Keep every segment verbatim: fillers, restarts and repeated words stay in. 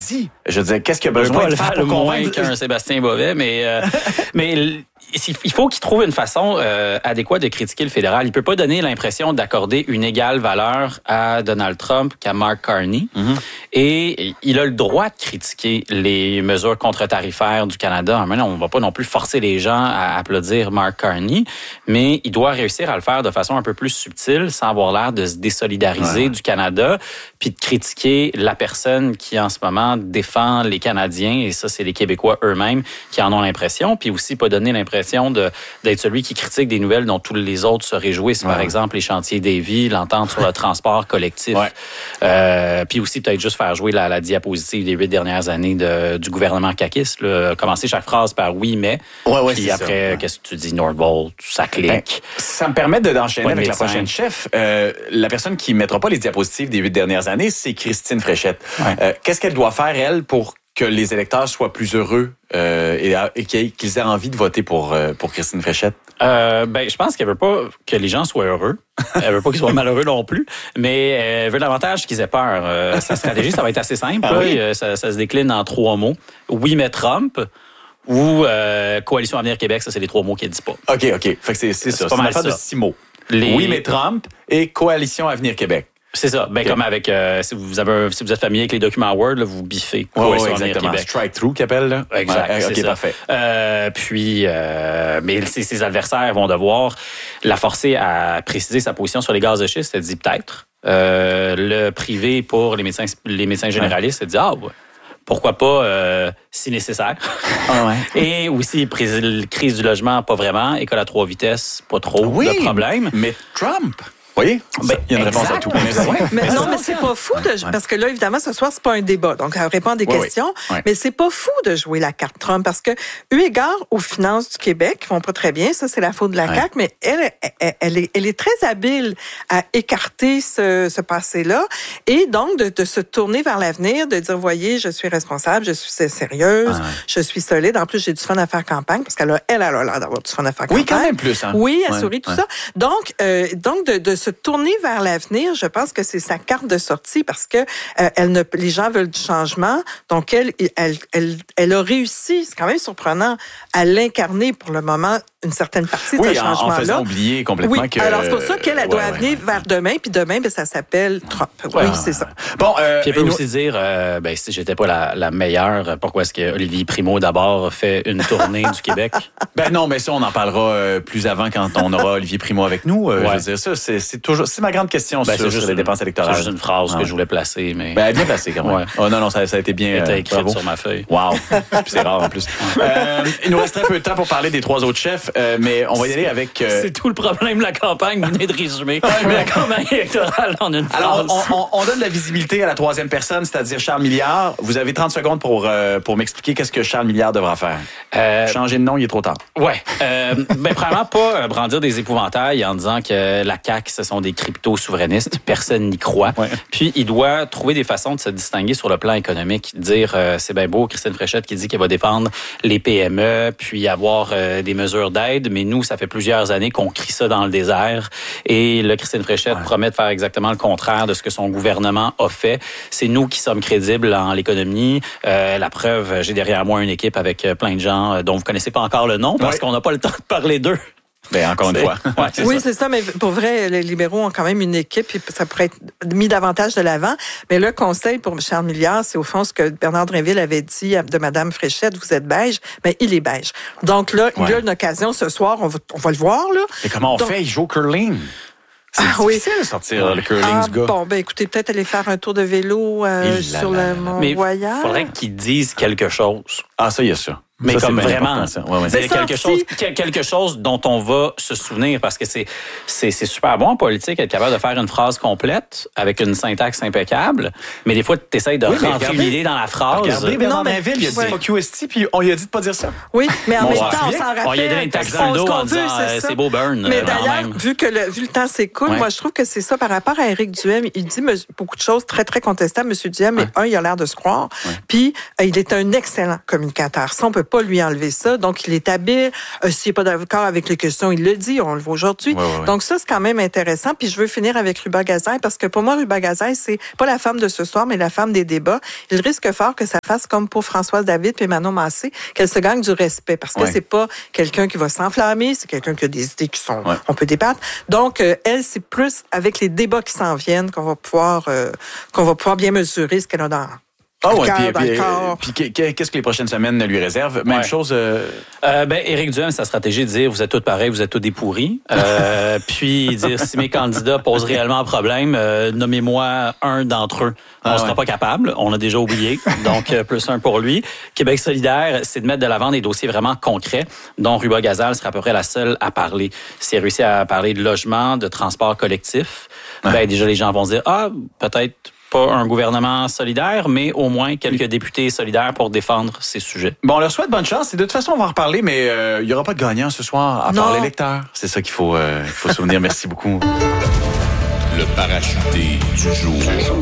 allez-y. Je veux dire, qu'est-ce qu'il y a besoin de faire pour moins qu'un Sébastien Bovet, mais euh, mais il faut qu'il trouve une façon euh, adéquate de critiquer le fédéral. Il peut pas donner l'impression d'accorder une égale valeur à Donald Trump qu'à Mark Carney. Mm-hmm. Et il a le droit de critiquer les mesures contre-tarifaires du Canada. Maintenant, on va pas non plus forcer les gens à applaudir Mark Carney, mais il doit réussir à le faire de façon un peu plus subtile, sans avoir l'air de se désolidariser ouais. du Canada, puis de critiquer la personne qui, en ce moment, défend les Canadiens. Et ça, c'est les Québécois eux-mêmes qui en ont l'impression. Puis aussi pas donner l'impression De, d'être celui qui critique des nouvelles dont tous les autres se réjouissent. Par ouais. exemple, les chantiers Davy, l'entente sur le transport collectif. Ouais. Euh, puis aussi, peut-être juste faire jouer la, la diapositive des huit dernières années de, du gouvernement caquiste. Là. Commencer chaque phrase par « oui, mais ouais, ». Ouais, puis après, ça. Qu'est-ce que tu dis? Nordvolt, ça clique. Ben, ça me permet de, d'enchaîner ouais, avec la prochaine chef. Euh, la personne qui ne mettra pas les diapositives des huit dernières années, c'est Christine Fréchette. Ouais. Euh, qu'est-ce qu'elle doit faire, elle, pour que les électeurs soient plus heureux euh, et, et qu'ils aient envie de voter pour, euh, pour Christine Fréchette? Euh, ben, je pense qu'elle veut pas que les gens soient heureux. Elle veut pas qu'ils soient malheureux non plus. Mais elle veut davantage qu'ils aient peur. Euh, sa stratégie, ça va être assez simple. Ah, oui? ça, ça se décline en trois mots. Oui, mais Trump. Ou euh, Coalition Avenir Québec, ça, c'est les trois mots qu'elle dit pas. OK, OK. Fait que c'est, c'est, c'est ça. C'est une affaire de six mots. Les... Oui, mais Trump et Coalition Avenir Québec. C'est ça. Ben, okay. Comme avec, euh, si vous avez un, si vous êtes familier avec les documents Word, là, vous biffez. Oui, ouais, ouais, exactement. Strike-through qu'ils appellent, là. Exact. Ouais, OK, ça. Parfait. Euh, puis, euh, mais ses, ses adversaires vont devoir la forcer à préciser sa position sur les gaz de schiste. Elle dit peut-être. Euh, le privé pour les médecins, les médecins généralistes, elle dit, ah, ouais. Pourquoi pas, euh, si nécessaire. Ah ouais. Et aussi, crise du logement, pas vraiment. École à trois vitesses, pas trop oui, de problème. Mais Trump... Vous voyez? Ben, il y a une réponse à tout. Mais non, mais c'est pas fou de, parce que là, évidemment, ce soir, c'est pas un débat. Donc, elle répond à des oui, questions. Oui. Oui. Mais c'est pas fou de jouer la carte Trump parce que, eu égard aux finances du Québec, qui vont pas très bien, ça, c'est la faute de la oui. C A Q, mais elle, elle, elle, est, elle est très habile à écarter ce, ce passé-là et donc de, de se tourner vers l'avenir, de dire, voyez, je suis responsable, je suis sérieuse, ah, oui. je suis solide. En plus, j'ai du fun à faire campagne parce qu'elle a, elle, elle a l'air d'avoir du fun à faire campagne. Oui, quand même plus. Hein? Oui, elle oui. sourit, tout oui. ça. Donc, euh, donc de, de se tourner vers l'avenir, je pense que c'est sa carte de sortie parce que euh, elle ne, les gens veulent du changement. Donc, elle, elle, elle, elle a réussi, c'est quand même surprenant, à l'incarner pour le moment une certaine partie oui, de ce changement-là. Oui, en faisant oublier complètement oui. que... Alors, c'est pour ça qu'elle elle doit ouais, venir ouais, vers demain, puis demain, ben, ça s'appelle Trump. Oui, ouais. c'est ça. Bon, euh, puis elle peut nous... aussi dire, euh, ben, si j'étais pas la, la meilleure, pourquoi est-ce que Olivier Primo, d'abord, fait une tournée du Québec? Ben non, mais ça, on en parlera euh, plus avant quand on aura Olivier Primo avec nous. Euh, ouais. Je veux dire, ça, c'est, c'est toujours... C'est ma grande question ben, sur, sur les dépenses électorales. C'est juste une phrase ah, que je voulais placer, mais... Ben, bien placée, quand même. Ouais. Oh, non, non, ça, ça a été bien... C'était écrit sur ma feuille. Wow. Puis c'est rare, en plus. euh, il nous reste très peu de temps pour parler des trois autres chefs, euh, mais on va y aller avec... Euh... C'est tout le problème de la campagne, vous venez de résumer. Mais la campagne électorale, on a une phrase. Alors, on, on, on donne de la visibilité à la troisième personne, c'est-à-dire Charles Milliard. Vous avez trente secondes pour, euh, pour m'expliquer qu'est-ce que Charles Milliard devra faire. Euh... Changer de nom, il est trop tard. Ouais. Euh, ben, premièrement, pas brandir des épouvantails en disant que la C A Q, ce sont des crypto-souverainistes. Personne n'y croit. Ouais. Puis, il doit trouver des façons de se distinguer sur le plan économique. Dire, euh, c'est bien beau, Christine Fréchette qui dit qu'elle va défendre les P M E, puis avoir euh, des mesures d'aide, mais nous, ça fait plusieurs années qu'on crie ça dans le désert. Et là, Christine Fréchette ouais. promet de faire exactement le contraire de ce que son gouvernement a fait. C'est nous qui sommes crédibles en l'économie. Euh, la preuve, j'ai derrière moi une équipe avec plein de gens dont vous connaissez pas encore le nom parce ouais. qu'on n'a pas le temps de parler d'eux. Ben, encore une fois. Ouais, c'est oui, ça. c'est ça, mais pour vrai, les libéraux ont quand même une équipe et ça pourrait être mis davantage de l'avant. Mais le conseil pour Charles Milliard, c'est au fond ce que Bernard Drinville avait dit de Mme Fréchette, vous êtes beige, mais il est beige. Donc là, ouais. il a une occasion ce soir, on va, on va le voir. Là. Et comment on Donc, fait? Il joue au curling. C'est ah, difficile oui. de sortir ouais. le curling ah, du gars. Bon, ben écoutez, peut-être aller faire un tour de vélo euh, sur le Mont-Royal. Il faudrait qu'il dise quelque chose. Ah, ça, il y a ça. Mais ça, comme vraiment, ouais, ouais. c'est quelque chose, quelque chose dont on va se souvenir parce que c'est, c'est, c'est super bon en politique être capable de faire une phrase complète avec une syntaxe impeccable, mais des fois, tu essaies de oui, rentrer l'idée dans la phrase. Regardez, Bernard Drinville, il a dit ouais. fuck you S T, puis on lui a dit de pas dire ça. Oui, mais en bon, même temps, on s'en rappelle. On lui a donné une taxe dans le dos en disant c'est, c'est beau burn. Mais d'ailleurs, vu que le, vu le temps s'écoule, ouais. moi, je trouve que c'est ça par rapport à Éric Duhem. Il dit beaucoup de choses très, très contestables, M. Duhem, mais ouais. un, il a l'air de se croire, ouais. puis il est un excellent communicateur. Ça, on peut pas lui enlever ça. Donc, il est habile. Euh, s'il n'est pas d'accord avec les questions, il le dit. On le voit aujourd'hui. Ouais, ouais, ouais. Donc, ça, c'est quand même intéressant. Puis, je veux finir avec Ruba Gazelle parce que pour moi, Ruba Gazelle, c'est pas la femme de ce soir, mais la femme des débats. Il risque fort que ça fasse comme pour Françoise David et Manon Massé, qu'elle se gagne du respect parce que ouais. c'est pas quelqu'un qui va s'enflammer, c'est quelqu'un qui a des idées qui sont, ouais. on peut débattre. Donc, euh, elle, c'est plus avec les débats qui s'en viennent qu'on va pouvoir, euh, qu'on va pouvoir bien mesurer ce qu'elle a dans. Ah oh, ouais, puis, puis, puis qu'est-ce que les prochaines semaines lui réservent? Même ouais. chose. Euh... Euh, ben, Éric Duhem, sa stratégie de dire vous êtes tous pareils, vous êtes tous des pourris. Euh, puis dire si mes candidats posent réellement un problème, euh, nommez-moi un d'entre eux. On ne ah, sera ouais. pas capable, on a déjà oublié. Donc euh, plus un pour lui. Québec solidaire, c'est de mettre de l'avant des dossiers vraiment concrets, dont Ruba Gazelle sera à peu près la seule à parler. Si elle réussit à parler de logement, de transport collectif, ouais. ben déjà les gens vont se dire ah peut-être. Pas un gouvernement solidaire, mais au moins quelques députés solidaires pour défendre ces sujets. Bon, on leur souhaite bonne chance. Et de toute façon, on va en reparler, mais il euh, n'y aura pas de gagnant ce soir, à non. part l'électeur. C'est ça qu'il faut, euh, il faut se souvenir. Merci beaucoup. Le parachuté du jour.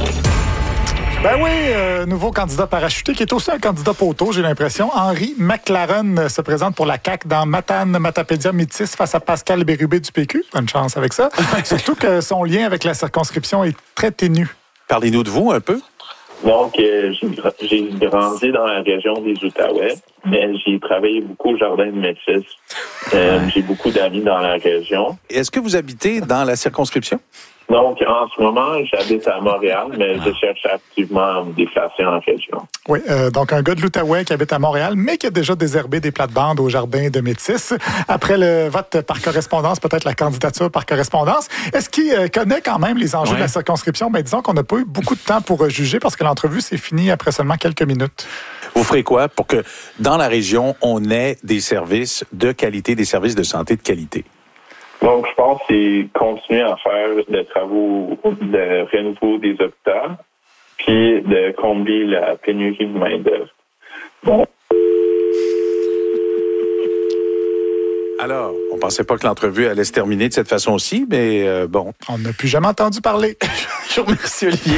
Ben oui, euh, nouveau candidat parachuté qui est aussi un candidat poteau, j'ai l'impression. Henri McLaren se présente pour la C A Q dans Matane Matapédia Métis face à Pascal Bérubé du P Q. Bonne chance avec ça. Surtout que son lien avec la circonscription est très ténu. Parlez-nous de vous un peu. Donc, euh, j'ai, j'ai grandi dans la région des Outaouais, mais j'ai travaillé beaucoup au Jardin de Métis. Euh, j'ai beaucoup d'amis dans la région. Est-ce que vous habitez dans la circonscription? Donc, en ce moment, j'habite à Montréal, mais je cherche activement à me déplacer en région. Oui, euh, donc un gars de l'Outaouais qui habite à Montréal, mais qui a déjà désherbé des plates-bandes au Jardin de Métis. Après le vote par correspondance, peut-être la candidature par correspondance, est-ce qu'il euh, connaît quand même les enjeux ouais. de la circonscription? Ben, disons qu'on n'a pas eu beaucoup de temps pour juger parce que l'entrevue s'est finie après seulement quelques minutes. Vous ferez quoi pour que, dans la région, on ait des services de qualité, des services de santé de qualité? Donc, je pense que c'est continuer à faire des travaux de renouveau des hôpitaux, puis de combler la pénurie de main-d'œuvre. Bon. Alors, on pensait pas que l'entrevue allait se terminer de cette façon aussi, mais euh, bon. On n'a plus jamais entendu parler. Je vous remercie, Olivier.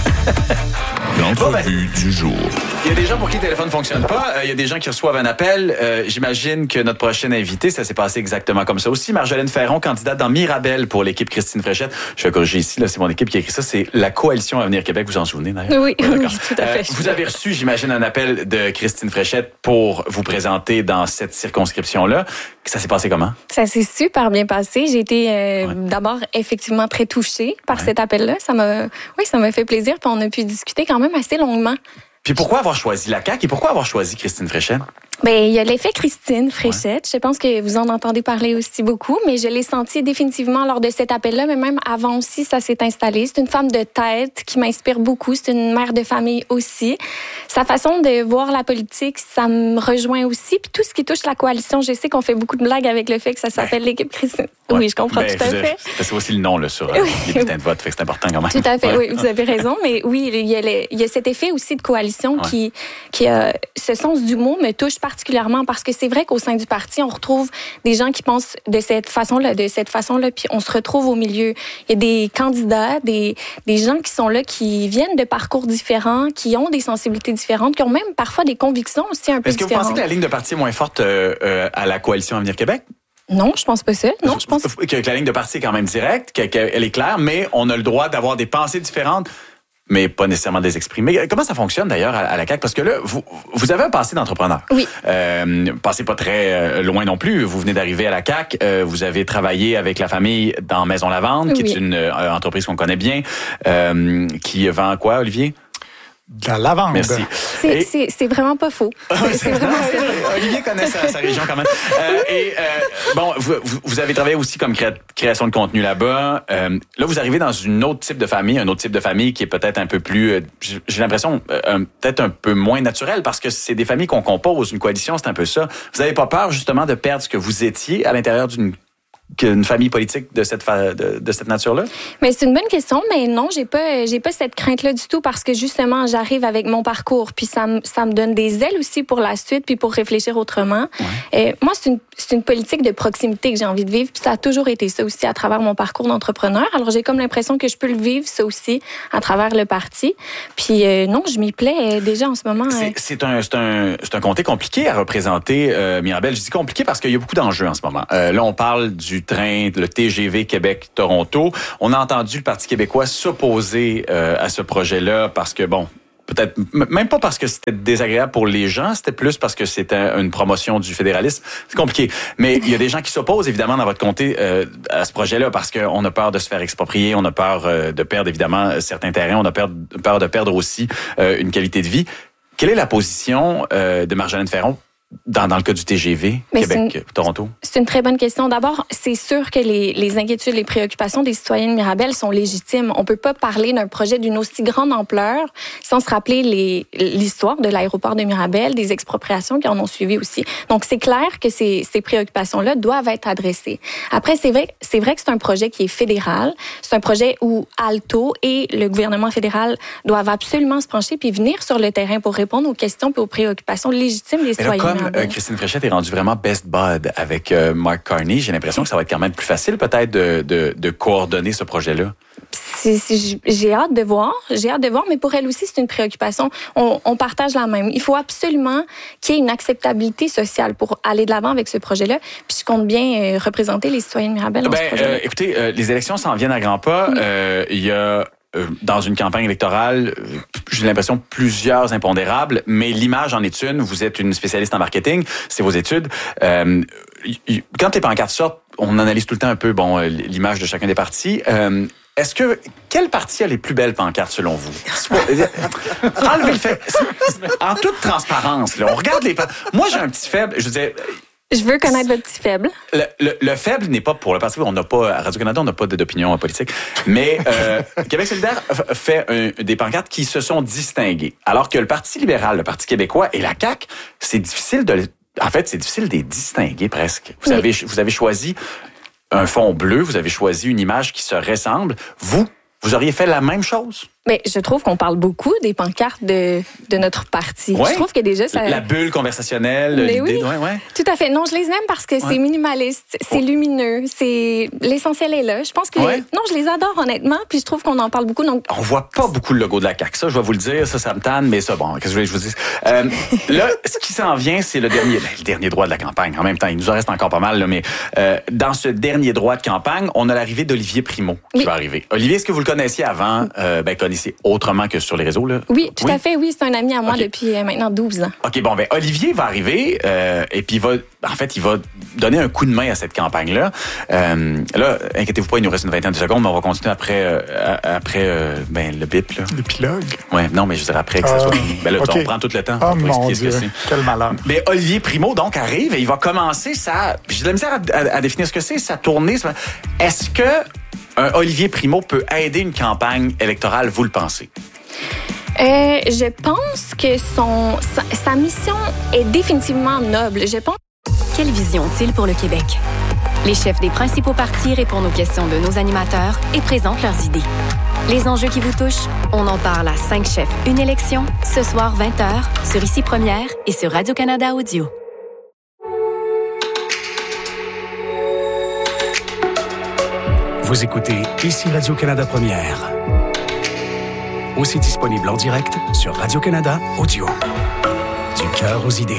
L'entrevue du jour. Il y a des gens pour qui le téléphone ne fonctionne pas. Euh, il y a des gens qui reçoivent un appel. Euh, j'imagine que notre prochaine invitée, ça s'est passé exactement comme ça aussi. Marjolaine Ferron, candidate dans Mirabel pour l'équipe Christine Fréchette. Je vais corriger ici, là, c'est mon équipe qui a écrit ça. C'est la Coalition Avenir Québec. Vous en souvenez, d'ailleurs? Oui, oui, oui, tout à fait. Euh, vous avez reçu, j'imagine, un appel de Christine Fréchette pour vous présenter dans cette circonscription-là. Ça s'est passé comment? Ça s'est super bien passé. J'ai été euh, ouais. d'abord effectivement très touchée par ouais. cet appel-là. Ça m'a, oui, ça m'a fait plaisir. Puis on a pu discuter quand même assez longuement. Puis pourquoi avoir choisi la C A Q et pourquoi avoir choisi Christine Fréchette? Bien, il y a l'effet Christine Fréchette. Ouais. Je pense que vous en entendez parler aussi beaucoup, mais je l'ai senti définitivement lors de cet appel-là, mais même avant aussi, ça s'est installé. C'est une femme de tête qui m'inspire beaucoup. C'est une mère de famille aussi. Sa façon de voir la politique, ça me rejoint aussi. Puis tout ce qui touche la coalition, je sais qu'on fait beaucoup de blagues avec le fait que ça s'appelle ben, l'équipe Christine. Ouais. Oui, je comprends ben, tout à fait. C'est aussi le nom là, sur euh, oui. les bulletins de vote, fait que c'est important quand même. Tout à fait, ouais. oui, vous avez raison. Mais oui, il y a, le, il y a cet effet aussi de coalition ouais. qui, qui euh, ce sens du mot me touche particulièrement parce que c'est vrai qu'au sein du parti, on retrouve des gens qui pensent de cette façon-là, de cette façon-là, puis on se retrouve au milieu. Il y a des candidats, des, des gens qui sont là, qui viennent de parcours différents, qui ont des sensibilités différentes, qui ont même parfois des convictions aussi un peu Est-ce que différentes. Est-ce que vous pensez que la ligne de parti est moins forte euh, euh, à la Coalition Avenir Québec? Non, je pense pas ça. Non, je pense que la ligne de parti est quand même directe, qu'elle est claire, mais on a le droit d'avoir des pensées différentes, mais pas nécessairement des exprimer. Comment ça fonctionne d'ailleurs à la C A Q? Parce que là, vous, vous avez un passé d'entrepreneur. Oui. Euh, passé pas très loin non plus. Vous venez d'arriver à la C A Q. Euh, vous avez travaillé avec la famille dans Maison Lavande, qui oui. est une euh, entreprise qu'on connaît bien, euh, qui vend quoi, Olivier? De la lavande. Merci. C'est, et... c'est, c'est vraiment pas faux. C'est, c'est vraiment Olivier connaît sa, sa région quand même. Euh, et euh, bon, vous, vous avez travaillé aussi comme créa- création de contenu là-bas. Euh, là, vous arrivez dans une autre type de famille, un autre type de famille qui est peut-être un peu plus, euh, j'ai l'impression, euh, peut-être un peu moins naturel parce que c'est des familles qu'on compose. Une coalition, c'est un peu ça. Vous n'avez pas peur justement de perdre ce que vous étiez à l'intérieur d'une qu'une famille politique de cette, fa- de, de cette nature-là? Mais c'est une bonne question, mais non, j'ai pas, j'ai pas cette crainte-là du tout parce que justement, j'arrive avec mon parcours, puis ça me, ça me donne des ailes aussi pour la suite, puis pour réfléchir autrement. Ouais. Euh, moi, c'est une, c'est une politique de proximité que j'ai envie de vivre, puis ça a toujours été ça aussi à travers mon parcours d'entrepreneur. Alors, j'ai comme l'impression que je peux le vivre, ça aussi, à travers le parti. Puis euh, non, je m'y plais euh, déjà en ce moment. C'est, euh... c'est, un, c'est, un, c'est un comté compliqué à représenter, euh, Mirabel. Je dis compliqué parce qu'il y a beaucoup d'enjeux en ce moment. Euh, là, on parle du train, le T G V Québec-Toronto. On a entendu le Parti québécois s'opposer euh, à ce projet-là parce que, bon, peut-être même pas parce que c'était désagréable pour les gens, c'était plus parce que c'était une promotion du fédéralisme. C'est compliqué. Mais il y a des gens qui s'opposent, évidemment, dans votre comté euh, à ce projet-là parce qu'on a peur de se faire exproprier, on a peur euh, de perdre, évidemment, certains terrains, on a peur, peur de perdre aussi euh, une qualité de vie. Quelle est la position euh, de Marjolaine Ferron Dans, dans le cas du T G V, mais Québec-Toronto? C'est, c'est une très bonne question. D'abord, c'est sûr que les, les inquiétudes, les préoccupations des citoyens de Mirabel sont légitimes. On peut pas parler d'un projet d'une aussi grande ampleur sans se rappeler les, l'histoire de l'aéroport de Mirabel, des expropriations qui en ont suivi aussi. Donc, c'est clair que ces, ces préoccupations-là doivent être adressées. Après, c'est vrai, c'est vrai que c'est un projet qui est fédéral. C'est un projet où Alto et le gouvernement fédéral doivent absolument se pencher puis venir sur le terrain pour répondre aux questions et aux préoccupations légitimes des citoyens. Euh, Christine Fréchette est rendue vraiment best bud avec euh, Mark Carney. J'ai l'impression que ça va être quand même plus facile peut-être de, de, de coordonner ce projet-là. C'est, c'est, j'ai hâte de voir, j'ai hâte de voir, mais pour elle aussi, c'est une préoccupation. On, on partage la même. Il faut absolument qu'il y ait une acceptabilité sociale pour aller de l'avant avec ce projet-là. Puis je compte bien euh, représenter les citoyens de Mirabel dans ben, ce projet-là. Euh, écoutez, euh, les élections s'en viennent à grands pas. Il euh, y a dans une campagne électorale, j'ai l'impression plusieurs impondérables, mais l'image en est une. Vous êtes une spécialiste en marketing, c'est vos études. Euh, quand les pancartes sortent, on analyse tout le temps un peu bon l'image de chacun des partis. Euh, Est-ce que quel parti a les plus belles pancartes selon vous? Enlevez le fait. En toute transparence, là, on regarde les. Moi, j'ai un petit faible. Je veux dire. Je veux connaître votre petit faible. Le, le, le faible n'est pas pour le Parti. On n'a pas à Radio-Canada, on n'a pas d'opinion politique. Mais euh, Québec solidaire fait un, des pancartes qui se sont distinguées. Alors que le Parti libéral, le Parti québécois et la C A Q, c'est difficile de. En fait, c'est difficile de les distinguer presque. Vous oui. avez vous avez choisi un fond bleu, vous avez choisi une image qui se ressemble. Vous, vous auriez fait la même chose? Mais je trouve qu'on parle beaucoup des pancartes de, de notre parti. Ouais. Je trouve que déjà ça... La bulle conversationnelle, mais l'idée... Oui, ouais, ouais. Tout à fait. Non, je les aime parce que ouais. c'est minimaliste, c'est ouais. lumineux, c'est... L'essentiel est là. Je pense que... Ouais. Non, je les adore, honnêtement, puis je trouve qu'on en parle beaucoup. Donc... On voit pas beaucoup le logo de la C A Q. Ça, je vais vous le dire, ça, ça me tanne, mais ça, bon, qu'est-ce que je vous dis? Euh, là, ce qui s'en vient, c'est le dernier, le dernier droit de la campagne. En même temps, il nous en reste encore pas mal, là, mais euh, dans ce dernier droit de campagne, on a l'arrivée d'Olivier Primo qui oui. va arriver. Olivier, est-ce que vous le connaissiez avant? Euh, ben, connaissez autrement que sur les réseaux, là? Oui, tout oui? à fait. Oui, c'est un ami à moi okay. depuis euh, maintenant douze ans. OK, bon, ben Olivier va arriver euh, et puis il va, en fait, il va donner un coup de main à cette campagne-là. Euh, là, inquiétez-vous pas, il nous reste une vingtaine de secondes, mais on va continuer après, euh, après euh, ben, le bip, là. L'épilogue? Oui, non, mais je dirais après que ça soit... Euh, ben là, okay. on prend tout le temps oh, pour mon expliquer Dieu, ce que c'est. Quel malheur. Mais Olivier Primo, donc, arrive et il va commencer sa... J'ai de la misère à, à, à définir ce que c'est, sa tournée. Est-ce que un Olivier Primo peut aider une campagne électorale, vous le pensez? Euh, je pense que son, sa, sa mission est définitivement noble. Je pense. Quelle vision ont-ils pour le Québec? Les chefs des principaux partis répondent aux questions de nos animateurs et présentent leurs idées. Les enjeux qui vous touchent, on en parle à cinq chefs, une élection, ce soir vingt heures, sur Ici Première et sur Radio-Canada Audio. Vous écoutez Ici Radio-Canada Première. Aussi disponible en direct sur Radio-Canada Audio. Du cœur aux idées.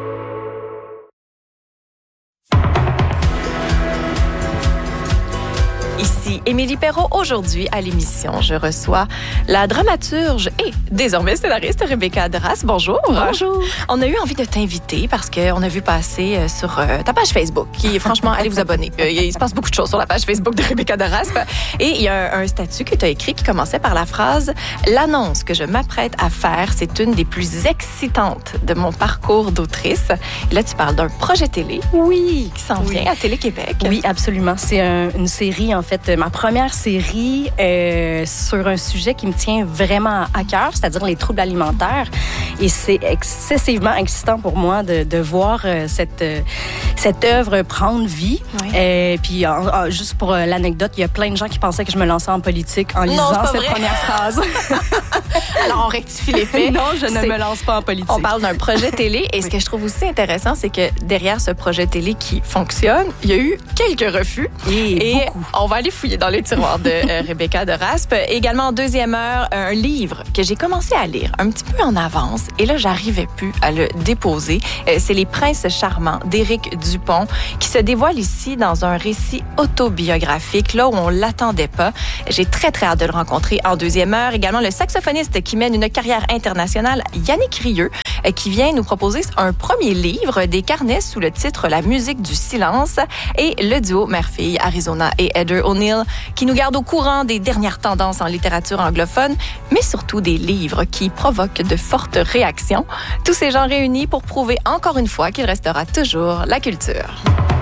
Ici Émilie Perrault. Aujourd'hui, à l'émission, je reçois la dramaturge et désormais scénariste Rebecca Derasse. Bonjour. Bonjour. On a eu envie de t'inviter parce qu'on a vu passer sur ta page Facebook, qui, franchement, allez vous abonner. Il se passe beaucoup de choses sur la page Facebook de Rebecca Derasse. Et il y a un, un statut que tu as écrit qui commençait par la phrase « L'annonce que je m'apprête à faire, c'est une des plus excitantes de mon parcours d'autrice. » Et là, tu parles d'un projet télé. Oui. Qui s'en oui. vient à Télé-Québec. Oui, absolument. C'est un, une série, en fait, ma première série euh, sur un sujet qui me tient vraiment à cœur, c'est-à-dire les troubles alimentaires. Et c'est excessivement excitant pour moi de, de voir euh, cette, euh, cette œuvre prendre vie. Oui. Et puis, en, en, juste pour euh, l'anecdote, il y a plein de gens qui pensaient que je me lançais en politique en lisant non, cette vrai. première phrase. Alors, on rectifie les faits. Non, je ne c'est... me lance pas en politique. On parle d'un projet télé. Et oui. ce que je trouve aussi intéressant, c'est que derrière ce projet télé qui fonctionne, il y a eu quelques refus. Et, et beaucoup. On va aller fouiller dans les tiroirs de euh, Rebecca de Raspe. Également, en deuxième heure, un livre que j'ai commencé à lire un petit peu en avance. Et là, j'arrivais plus à le déposer. Euh, c'est Les Princes charmants d'Éric Dupont qui se dévoile ici dans un récit autobiographique, là où on l'attendait pas. J'ai très, très hâte de le rencontrer en deuxième heure. Également, le saxophoniste qui mène une carrière internationale, Yannick Rieu, euh, qui vient nous proposer un premier livre, des carnets sous le titre La musique du silence. Et le duo mère-fille, Arizona et Heather O'Neill, qui nous garde au courant des dernières tendances en littérature anglophone, mais surtout des livres qui provoquent de fortes réactions. Tous ces gens réunis pour prouver encore une fois qu'il restera toujours la culture.